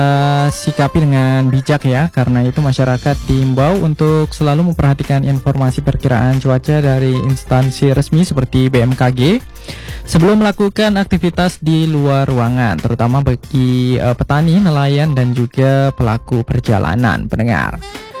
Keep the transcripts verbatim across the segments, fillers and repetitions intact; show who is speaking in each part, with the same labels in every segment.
Speaker 1: sikapi dengan bijak ya, karena itu masyarakat diimbau untuk selalu memperhatikan informasi perkiraan cuaca dari instansi resmi seperti B M K G sebelum melakukan aktivitas di luar ruangan, terutama bagi uh, petani, nelayan, dan juga pelaku perjalanan pendengar.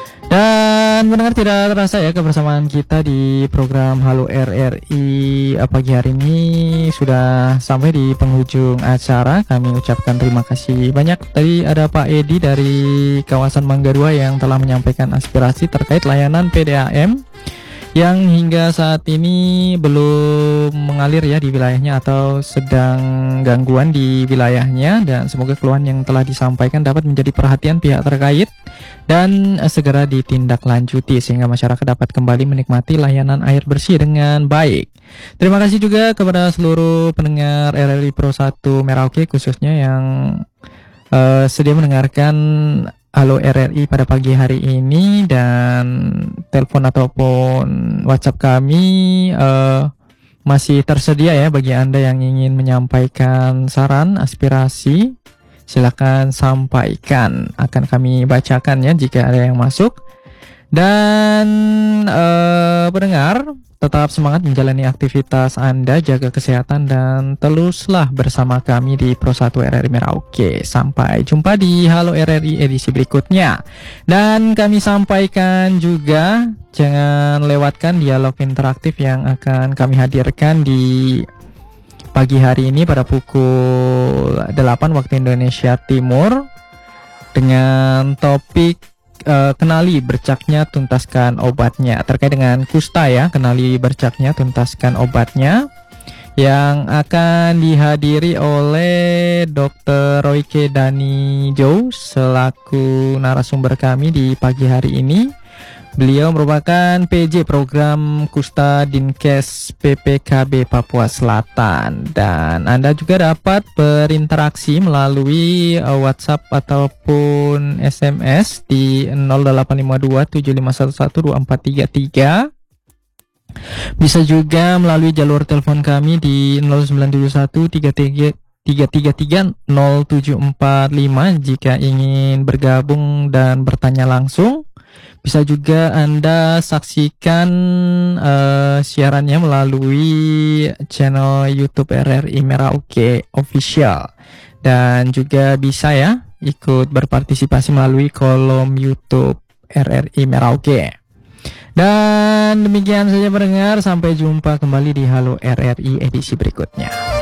Speaker 1: Dan mendengar tidak terasa ya kebersamaan kita di program Halo R R I pagi hari ini sudah sampai di penghujung acara. Kami ucapkan terima kasih banyak. Tadi ada Pak Edi dari kawasan Mangga dua yang telah menyampaikan aspirasi terkait layanan P D A M yang hingga saat ini belum mengalir ya di wilayahnya atau sedang gangguan di wilayahnya, dan semoga keluhan yang telah disampaikan dapat menjadi perhatian pihak terkait dan eh, segera ditindaklanjuti sehingga masyarakat dapat kembali menikmati layanan air bersih dengan baik. Terima kasih juga kepada seluruh pendengar R R I Pro satu Merauke khususnya yang uh, sedia mendengarkan Halo R R I pada pagi hari ini, dan telepon ataupun WhatsApp kami uh, masih tersedia ya bagi Anda yang ingin menyampaikan saran, aspirasi. Silakan sampaikan, akan kami bacakan ya jika ada yang masuk. Dan uh, pendengar, tetap semangat menjalani aktivitas Anda, jaga kesehatan, dan teruslah bersama kami di Pro satu R R I Merauke. Sampai jumpa di Halo R R I edisi berikutnya. Dan kami sampaikan juga, jangan lewatkan dialog interaktif yang akan kami hadirkan di pagi hari ini pada pukul delapan waktu Indonesia Timur dengan topik Uh, kenali bercaknya, tuntaskan obatnya, terkait dengan kusta ya. Kenali bercaknya, tuntaskan obatnya, yang akan dihadiri oleh dokter Royke Dani Joe selaku narasumber kami di pagi hari ini. Beliau merupakan P J Program Kusta Dinkes P P K B Papua Selatan. Dan Anda juga dapat berinteraksi melalui uh, WhatsApp ataupun S M S di nol delapan lima dua tujuh lima satu satu dua empat tiga tiga. Bisa juga melalui jalur telepon kami di nol sembilan tujuh satu tiga tiga tiga tiga tiga nol tujuh empat lima jika ingin bergabung dan bertanya langsung. Bisa juga Anda saksikan uh, siarannya melalui channel YouTube R R I Merauke Official. Dan juga bisa ya ikut berpartisipasi melalui kolom YouTube R R I Merauke. Dan demikian saja pendengar, sampai jumpa kembali di Halo R R I edisi berikutnya.